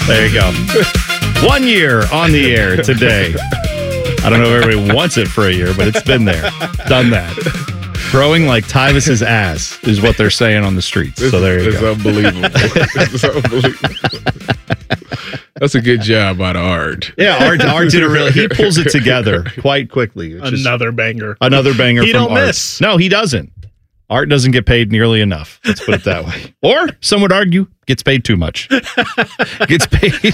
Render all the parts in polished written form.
There you go. 1 year on the air today. I don't know if everybody wants it for a year, but it's been there. Done that. Growing like Tyvus's ass is what they're saying on the streets. So there you go. It's unbelievable. It's unbelievable. That's a good job out of Art. Yeah, Art did it really. He pulls it together quite quickly. Another banger. Another banger He from don't Art. miss. No, he doesn't. Art doesn't get paid nearly enough. Let's put it that way. Or some would argue gets paid too much. Gets paid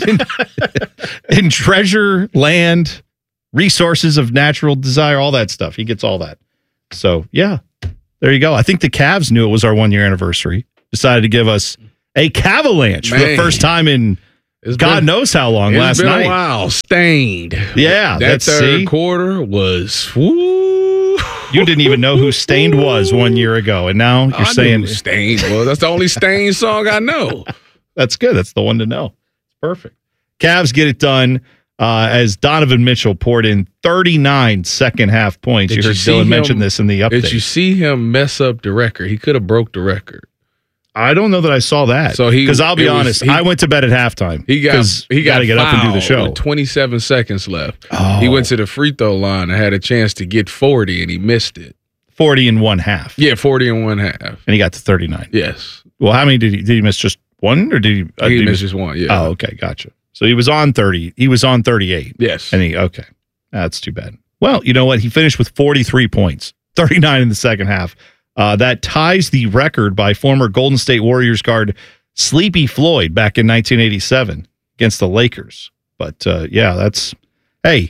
in treasure, land, resources of natural desire, all that stuff. He gets all that. So, yeah, there you go. I think the Cavs knew it was our 1 year anniversary. Decided to give us a Cavalanche for the first time in God knows how long last night. It's been a while. Stained. Yeah. That third quarter was, woo. You didn't even know who Stained was 1 year ago, and now you're saying knew Stained was. That's the only Stained song I know. That's good. That's the one to know. Perfect. Cavs get it done as Donovan Mitchell poured in 39 second-half points. You heard Dylan mention this in the update. Did you see him mess up the record? He could have broke the record. I don't know that I saw that. So because I'll be honest, I went to bed at halftime. He got to get up and do the show. With 27 seconds left. Oh. He went to the free throw line and had a chance to get 40, and he missed it. 40 and one half. Yeah, 40 and one half. And he got to 39. Yes. Well, how many did he miss? Just one, or did he? He missed just one. Yeah. Oh, okay, gotcha. So he was on 30. He was on 38. Yes. And okay, that's too bad. Well, you know what? He finished with 43 points, 39 in the second half. That ties the record by former Golden State Warriors guard Sleepy Floyd back in 1987 against the Lakers. But yeah, that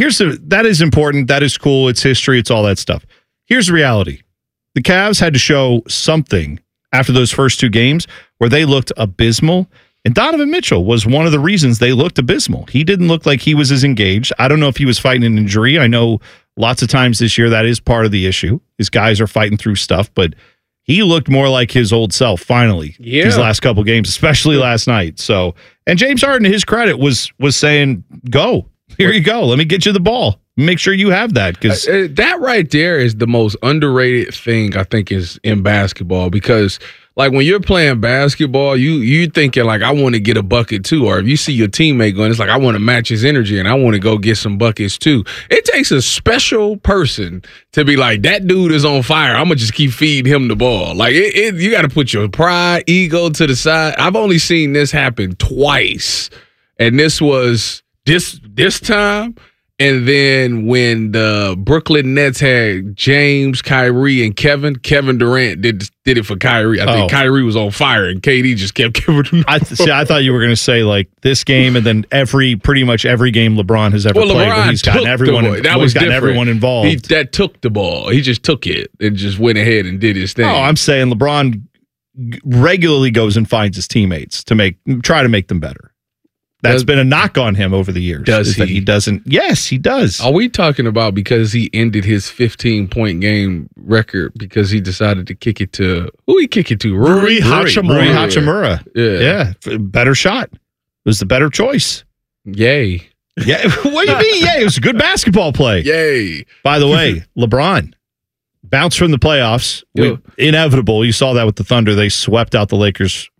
is important. That is cool. It's history. It's all that stuff. Here's the reality. The Cavs had to show something after those first two games where they looked abysmal. And Donovan Mitchell was one of the reasons they looked abysmal. He didn't look like he was as engaged. I don't know if he was fighting an injury. I know lots of times this year that is part of the issue. His guys are fighting through stuff, but he looked more like his old self finally these last couple games, especially last night. So, and James Harden, to his credit, was saying, "Go, here you go. Let me get you the ball. Make sure you have that." Because that right there is the most underrated thing I think is in basketball, because like when you're playing basketball, you thinking like, I want to get a bucket too. Or if you see your teammate going, it's like, I want to match his energy and I want to go get some buckets too. It takes a special person to be like, that dude is on fire. I'm going to just keep feeding him the ball. Like you got to put your pride, ego to the side. I've only seen this happen twice. And this was this time. And then when the Brooklyn Nets had James, Kyrie, and Kevin Durant did it for Kyrie. I think Kyrie was on fire, and KD just kept giving him. I thought you were going to say like this game, and then pretty much every game LeBron has ever played, where he's gotten everyone. Everyone involved. That took the ball. He just took it and just went ahead and did his thing. Oh, I'm saying LeBron regularly goes and finds his teammates to try to make them better. That's been a knock on him over the years. Does he? That he doesn't. Yes, he does. Are we talking about because he ended his 15-point game record because he decided to kick it to who he kick it to? Rui Hachimura. Yeah. Better shot. It was the better choice. Yay. Yeah. What do you mean? Yay. It was a good basketball play. Yay. By the way, LeBron bounced from the playoffs. Inevitable. You saw that with the Thunder. They swept out the Lakers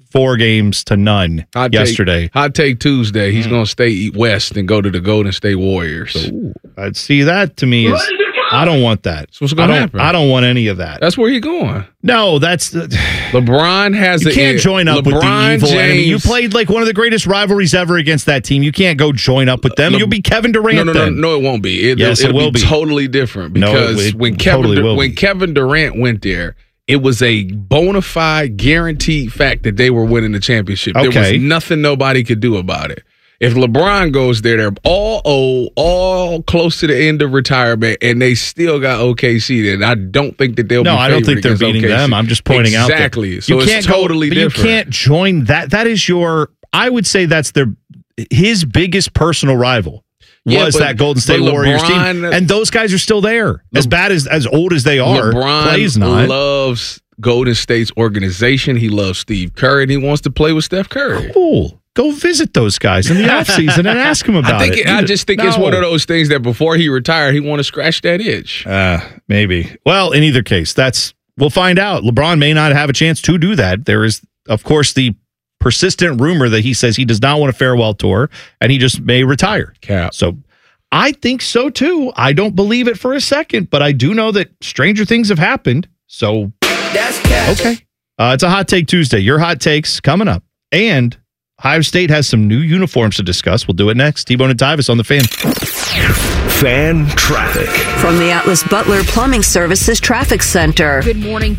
4-0 yesterday. Hot take Tuesday. He's going to stay West and go to the Golden State Warriors. Ooh, I'd see that to me as I don't want that. So what's going to happen? I don't want any of that. That's where he's going. No, that's LeBron has. You can't join up with the evil enemy. You played like one of the greatest riverries ever against that team. You can't go join up with them. You'll be Kevin Durant. No, it won't be. It'll will be totally different because when Kevin Durant went there, it was a bona fide, guaranteed fact that they were winning the championship. Okay. There was nothing nobody could do about it. If LeBron goes there, they're all old, all close to the end of retirement, and they still got OKC. And I don't think that they'll be I don't think they're beating them. I'm just pointing out. Exactly. So it's totally different. You can't join that. That is I would say that's his biggest personal rival. That Golden State Warriors team, and those guys are still there. As bad as old as they are, Clay's not. Loves Golden State's organization. He loves Steve Kerr, and he wants to play with Steph Curry. Cool. Go visit those guys in the offseason and ask them about it. I just think it's one of those things that before he retired, he want to scratch that itch. Maybe. Well, in either case, we'll find out. LeBron may not have a chance to do that. There is, of course, the persistent rumor that he says he does not want a farewell tour and he just may retire. Cap. So I think so too. I don't believe it for a second, but I do know that stranger things have happened. So That's cap. okay. It's a Hot Take Tuesday. Your hot takes coming up. And Ohio State has some new uniforms to discuss. We'll do it next. T-Bone and Tyvis on the Fan. Fan traffic. From the Atlas Butler Plumbing Services Traffic Center. Good morning.